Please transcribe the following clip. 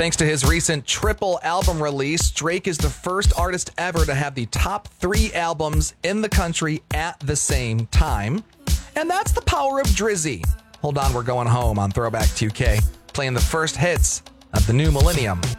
Thanks to his recent triple album release, Drake is the first artist ever to have the top 3 albums in the country at the same time. And that's the power of Drizzy. Hold on, we're going home on Throwback 2K, playing the first hits of the new millennium.